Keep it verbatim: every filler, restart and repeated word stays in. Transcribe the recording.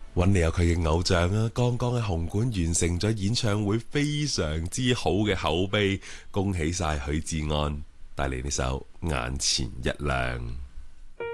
揾你有佢嘅偶像啊，剛剛喺紅館完成咗演唱會，非常之好嘅口碑，恭喜晒許志安帶嚟呢首《眼前一亮》。